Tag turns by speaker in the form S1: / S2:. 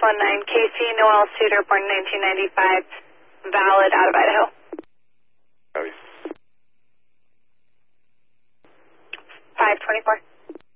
S1: Casey Noel Suter, born 1995, valid, out of Idaho.
S2: Copy.
S1: 524.